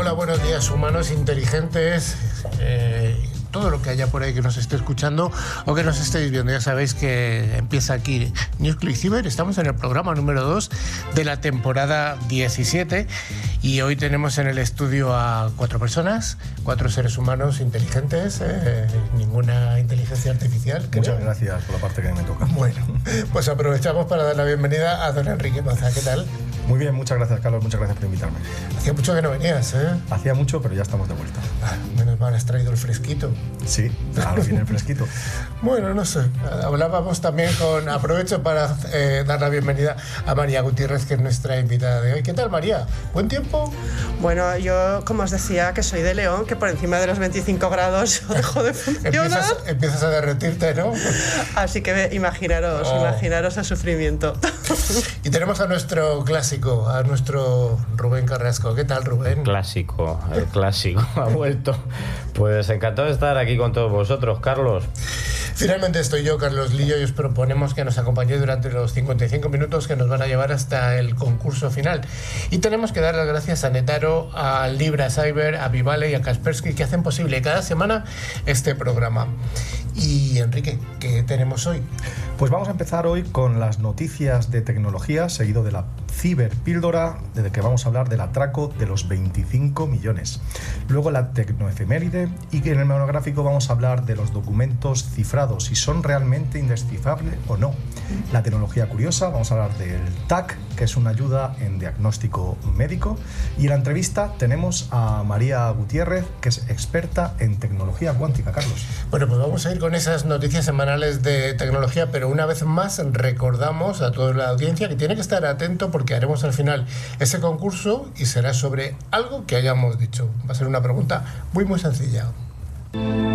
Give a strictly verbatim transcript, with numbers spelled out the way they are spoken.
Hola, buenos días, humanos inteligentes. Eh, todo lo que haya por ahí que nos esté escuchando o que nos estéis viendo. Ya sabéis que empieza aquí Newsclick Cyber. Estamos en el programa número dos de la temporada diecisiete y hoy tenemos en el estudio a cuatro personas, cuatro seres humanos inteligentes, eh, ninguna inteligencia artificial. Muchas creo. gracias por la parte que me toca. Bueno, pues aprovechamos para dar la bienvenida a don Enrique Maza. ¿Qué tal? Muy bien, muchas gracias, Carlos, muchas gracias por invitarme. Hacía mucho que no venías, ¿eh? Hacía mucho, pero ya estamos de vuelta. Ah, menos mal, has traído el fresquito. Sí, ahora viene el fresquito. Bueno, no sé, hablábamos también con... Aprovecho para eh, dar la bienvenida a María Gutiérrez, que es nuestra invitada de hoy. ¿Qué tal, María? ¿Buen tiempo? Bueno, yo, como os decía, que soy de León, que por encima de los veinticinco grados yo dejo de funcionar. Empiezas, empiezas a derretirte, ¿no? Así que imaginaros, oh. imaginaros el sufrimiento. Y tenemos a nuestro clásico, a nuestro Rubén Carrasco. ¿Qué tal, Rubén? El clásico, el clásico ha vuelto. Pues encantado de estar aquí con todos vosotros, Carlos. Finalmente estoy yo, Carlos Lillo, y os proponemos que nos acompañéis durante los cincuenta y cinco minutos que nos van a llevar hasta el concurso final. Y tenemos que dar las gracias a Netaro, a Libra Cyber, a Vivale y a Kaspersky, que hacen posible cada semana este programa. Y Enrique, ¿qué tenemos hoy? Pues vamos a empezar hoy con las noticias de tecnología, seguido de la ciberpíldora, desde que vamos a hablar del atraco de los veinticinco millones. Luego la tecnoefeméride, y que en el monográfico vamos a hablar de los documentos cifrados, si son realmente indescifrables o no. La tecnología curiosa, vamos a hablar del T A C, que es una ayuda en diagnóstico médico. Y en la entrevista tenemos a María Gutiérrez, que es experta en tecnología cuántica. Carlos. Bueno, pues vamos a ir con esas noticias semanales de tecnología, pero una vez más recordamos a toda la audiencia que tiene que estar atento porque haremos al final ese concurso y será sobre algo que hayamos dicho. Va a ser una pregunta muy muy sencilla.